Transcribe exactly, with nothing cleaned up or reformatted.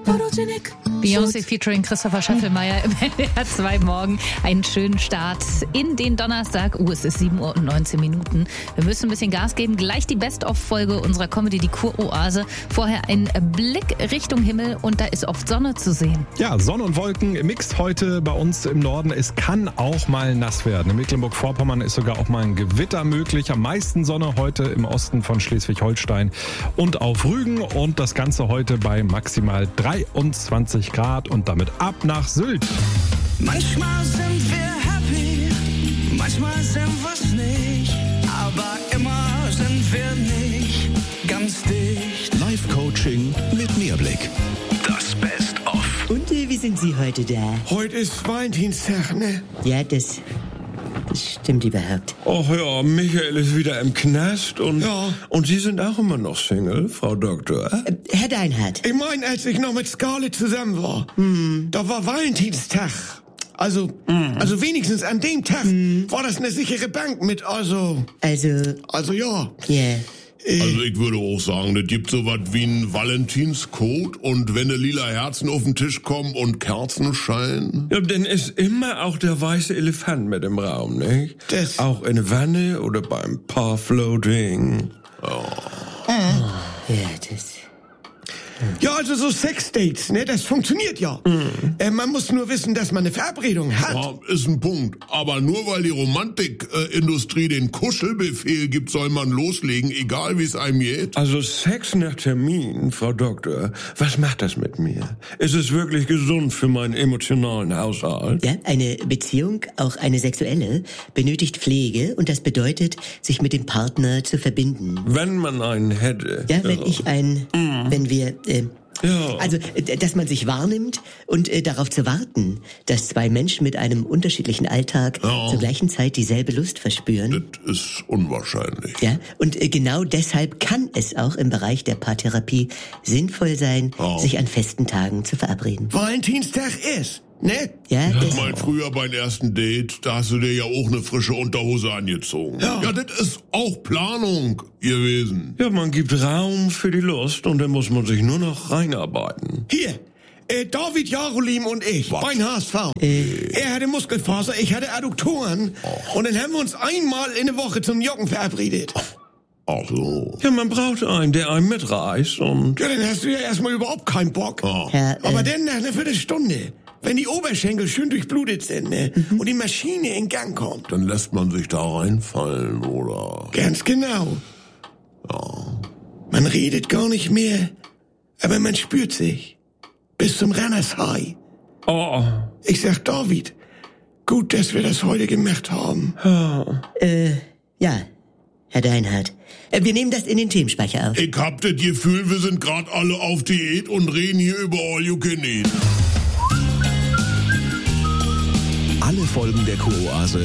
Beyoncé featuring Christopher Scheffelmeier im N D R zwei Morgen. Einen schönen Start in den Donnerstag. Uh, es ist sieben Uhr und neunzehn Minuten. Wir müssen ein bisschen Gas geben. Gleich die Best-of-Folge unserer Comedy, die Kuroase. Vorher ein Blick Richtung Himmel und da ist oft Sonne zu sehen. Ja, Sonne und Wolken mixed heute bei uns im Norden. Es kann auch mal nass werden. In Mecklenburg-Vorpommern ist sogar auch mal ein Gewitter möglich. Am meisten Sonne heute im Osten von Schleswig-Holstein und auf Rügen. Und das Ganze heute bei maximal dreiundzwanzig Grad und damit ab nach Sylt. Manchmal sind wir happy, manchmal sind wir's nicht, aber immer sind wir nicht ganz dicht. Live-Coaching mit Mehrblick. Das Best-of. Und äh, wie sind Sie heute da? Heute ist Valentinstag, ne? Ja, das, das stimmt überhaupt. Ach ja, Michael ist wieder im Knast und, Ja. und Sie sind auch immer noch Single, Frau Doktor. Äh, Herr Deinhardt. Ich meine, als ich noch mit Scarlett zusammen war, hm. da war Valentinstag. Also, hm. also wenigstens an dem Tag hm. war das eine sichere Bank mit, also, Also, also ja. ja. Yeah. Also ich würde auch sagen, das gibt so was wie einen Valentinscode und wenn ne lila Herzen auf den Tisch kommen und Kerzen scheinen. Ja, denn ist immer auch der weiße Elefant mit im Raum, nicht? Das. Auch in der Wanne oder beim Parfloating. Ja. Ja, das... Ja, also so Sexdates, ne, das funktioniert ja. Mhm. Äh, man muss nur wissen, dass man eine Verabredung hat. Ja, ist ein Punkt. Aber nur weil die Romantikindustrie den Kuschelbefehl gibt, soll man loslegen, egal wie es einem geht. Also Sex nach Termin, Frau Doktor, was macht das mit mir? Ist es wirklich gesund für meinen emotionalen Haushalt? Ja, eine Beziehung, auch eine sexuelle, benötigt Pflege und das bedeutet, sich mit dem Partner zu verbinden. Wenn man einen hätte. Ja, wenn ich ein, Mhm. wenn wir, äh, Ja. also, äh, dass man sich wahrnimmt und äh, darauf zu warten, dass zwei Menschen mit einem unterschiedlichen Alltag Ja. zur gleichen Zeit dieselbe Lust verspüren. Das ist unwahrscheinlich. Ja, und äh, genau deshalb kann es auch im Bereich der Paartherapie sinnvoll sein, Ja. sich an festen Tagen zu verabreden. Valentinstag ist, ne? Ja, Ich das, mein, früher beim ersten Date, da hast du dir ja auch eine frische Unterhose angezogen. Ja. Ja, das ist auch Planung gewesen. Ja, man gibt Raum für die Lust und dann muss man sich nur noch reinarbeiten. Hier, äh, David Jarolim und ich, Was? beim H S V. Äh. Er hatte Muskelfaser, ich hatte Adduktoren. Und dann haben wir uns einmal in der Woche zum Joggen verabredet. Ach so. Ja, man braucht einen, der einen mitreißt und... Ja, dann hast du ja erstmal überhaupt keinen Bock. Ja. Herr, äh, Aber dann nach einer Viertelstunde, wenn die Oberschenkel schön durchblutet sind, ne, Mhm. und die Maschine in Gang kommt. Dann lässt man sich da reinfallen, oder? Ganz genau. Ja. Man redet gar nicht mehr, aber man spürt sich. Bis zum Runners High. Oh, Ich sag David, gut, dass wir das heute gemacht haben. äh, ja, Herr Deinhardt. Äh, wir nehmen das in den Themenspeicher auf. Ich hab das Gefühl, wir sind grad alle auf Diät und reden hier über All You Can Eat. Alle Folgen der Kuroase